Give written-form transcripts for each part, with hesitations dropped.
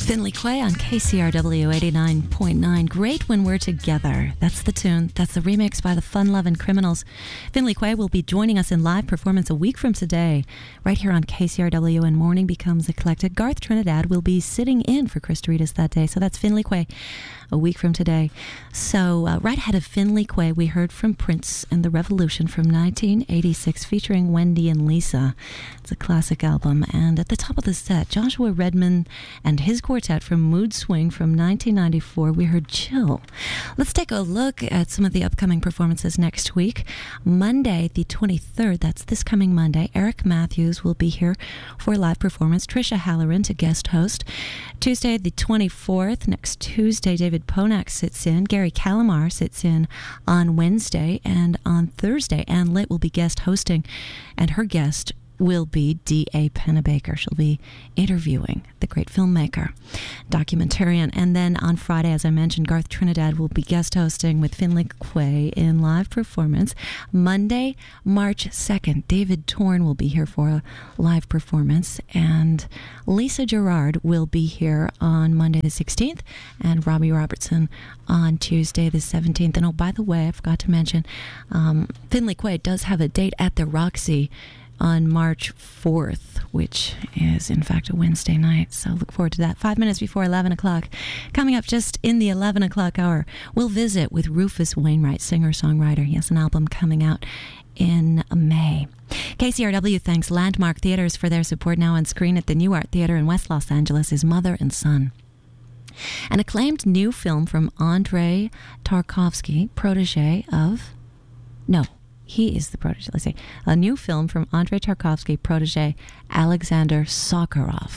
Finley Quay on KCRW 89.9. Great when we're together. That's the tune. That's the remix by the Fun Lovin' Criminals. Finley Quay will be joining us in live performance a week from today, right here on KCRW, and Morning Becomes Eclectic. Garth Trinidad will be sitting in for Chris Doritas that day, so that's Finley Quay a week from today. So right ahead of Finley Quay, we heard from Prince and the Revolution from 1986, featuring Wendy and Lisa. It's a classic album. And at the top of the set, Joshua Redman and his quartet from Mood Swing from 1994, we heard Chill. Let's take a look at some of the upcoming performances next week. Monday, the 23rd, that's this coming Monday, Eric Matthews will be here for a live performance. Trisha Halloran to guest host. Tuesday, the 24th, next Tuesday, David Ponak sits in. Gary Calamar sits in on Wednesday. And on Thursday, Ann Litt will be guest hosting, and her guest will be D.A. Pennebaker. She'll be interviewing the great filmmaker, documentarian. And then on Friday, as I mentioned, Garth Trinidad will be guest hosting with Finley Quay in live performance. Monday, March 2nd, David Torn will be here for a live performance, and Lisa Gerard will be here on Monday the 16th, and Robbie Robertson on Tuesday the 17th. And oh, by the way, I forgot to mention, Finley Quay does have a date at the Roxy on March 4th, which is, in fact, a Wednesday night. So look forward to that. 5 minutes before 11 o'clock. Coming up just in the 11 o'clock hour, we'll visit with Rufus Wainwright, singer-songwriter. He has an album coming out in May. KCRW thanks Landmark Theaters for their support. Now on screen at the New Art Theater in West Los Angeles is Mother and Son, an acclaimed new film from Andrei Tarkovsky, protege of... No. He is the protege. Let's see. A new film from Andrei Tarkovsky, protege Alexander Sakharov.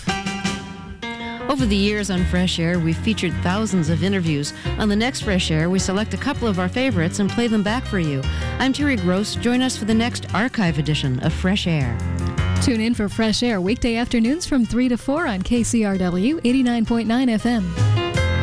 Over the years on Fresh Air, we've featured thousands of interviews. On the next Fresh Air, we select a couple of our favorites and play them back for you. I'm Terry Gross. Join us for the next archive edition of Fresh Air. Tune in for Fresh Air weekday afternoons from 3 to 4 on KCRW 89.9 FM.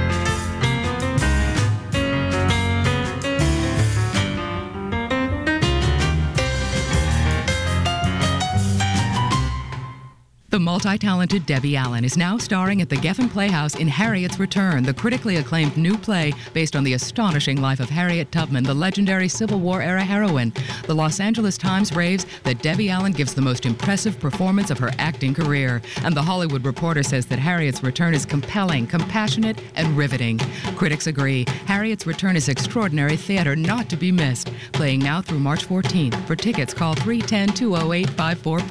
The multi-talented Debbie Allen is now starring at the Geffen Playhouse in Harriet's Return, the critically acclaimed new play based on the astonishing life of Harriet Tubman, the legendary Civil War-era heroine. The Los Angeles Times raves that Debbie Allen gives the most impressive performance of her acting career. And The Hollywood Reporter says that Harriet's Return is compelling, compassionate, and riveting. Critics agree. Harriet's Return is extraordinary theater not to be missed. Playing now through March 14th. For tickets, call 310-208-5455.